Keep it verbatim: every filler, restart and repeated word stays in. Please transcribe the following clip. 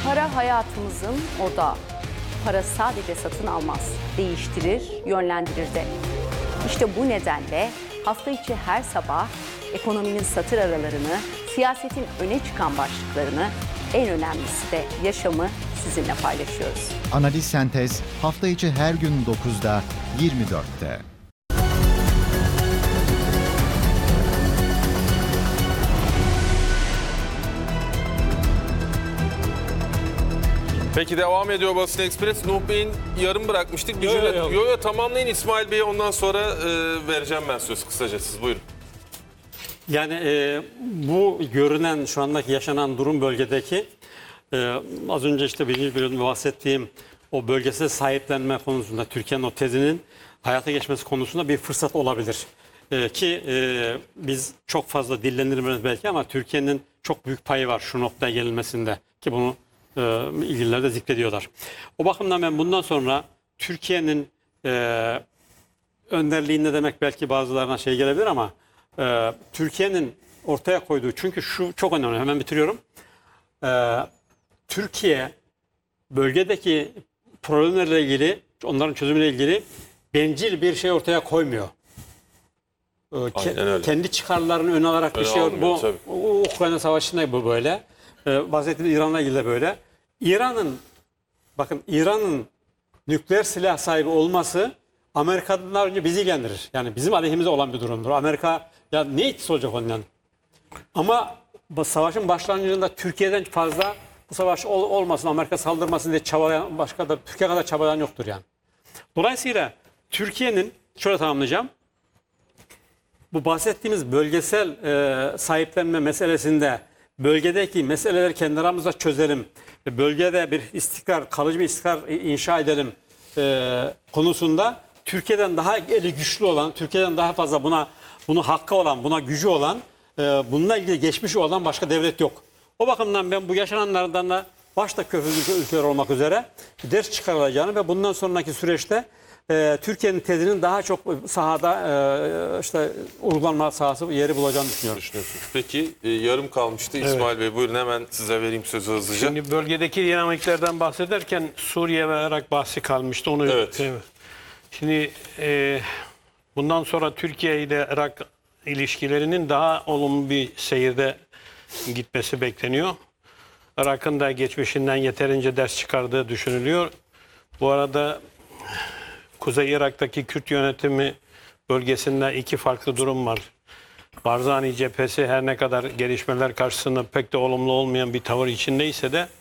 Para hayatımızın odağı. Para sadece satın almaz, değiştirir, yönlendirir de. İşte bu nedenle hafta içi her sabah ekonominin satır aralarını, siyasetin öne çıkan başlıklarını, en önemlisi de yaşamı sizinle paylaşıyoruz. Analiz Sentez hafta içi her gün dokuzda, yirmi dörtte. Peki devam ediyor Basın Ekspres. Nuh Bey'in yarım bırakmıştık. Bir Yo, cümle- yo, yo. yo, yo, tamamlayın İsmail Bey'e, ondan sonra e, vereceğim ben söz kısaca, siz buyurun. Yani e, bu görünen şu andaki yaşanan durum bölgedeki e, az önce işte birinci bölümde bahsettiğim o bölgesel sahiplenme konusunda Türkiye'nin o tezinin hayata geçmesi konusunda bir fırsat olabilir. E, ki e, biz çok fazla dillendirmiyoruz belki ama Türkiye'nin çok büyük payı var şu noktaya gelinmesinde ki bunu e, ilgililer de zikrediyorlar. O bakımdan ben bundan sonra Türkiye'nin e, önderliğinde demek belki bazılarına şey gelebilir ama e, Türkiye'nin ortaya koyduğu, çünkü şu çok önemli, hemen bitiriyorum. E, Türkiye bölgedeki problemlerle ilgili, onların çözümüyle ilgili bencil bir şey ortaya koymuyor. E, ke- öyle. kendi çıkarlarını ön alarak bir Öyle şey, almıyor, bu tabii. U- Ukrayna Savaşı'nda bu böyle. E, bahsettiğim İran'la ilgili de böyle. İran'ın, bakın İran'ın nükleer silah sahibi olması Amerika'dan önce bizi ilgilendirir. Yani bizim aleyhimize olan bir durumdur. Amerika ya ne etkisi olacak ondan? Ama bu savaşın başlangıcında Türkiye'den fazla bu savaş ol, olmasın, Amerika saldırmasın diye çabalayan, başka da Türkiye kadar çabalayan yoktur yani. Dolayısıyla Türkiye'nin, şöyle tamamlayacağım. Bu bahsettiğimiz bölgesel e, sahiplenme meselesinde bölgedeki meseleleri kendi aramızda çözelim ve bölgede bir istikrar, kalıcı bir istikrar inşa edelim e, konusunda Türkiye'den daha eli güçlü olan, Türkiye'den daha fazla buna bunu hakkı olan, buna gücü olan, e, bununla ilgili geçmişi olan başka devlet yok. O bakımdan ben bu yaşananlardan da başta körfez ülkeler olmak üzere ders çıkarılacağını ve bundan sonraki süreçte e, Türkiye'nin tezinin daha çok sahada e, işte uygulanma sahası yeri bulacağını düşünüyorum. Düşünüyorsunuz. Peki e, yarım kalmıştı İsmail Bey, buyurun, hemen size vereyim sözü hızlıca. Şimdi bölgedeki dinamiklerden bahsederken Suriye ve Irak bahsi kalmıştı. Onu Evet. Şimdi e, bundan sonra Türkiye ile Irak ilişkilerinin daha olumlu bir seyirde gitmesi bekleniyor. Irak'ın da geçmişinden yeterince ders çıkardığı düşünülüyor. Bu arada Kuzey Irak'taki Kürt yönetimi bölgesinde iki farklı durum var. Barzani cephesi her ne kadar gelişmeler karşısında pek de olumlu olmayan bir tavır içindeyse de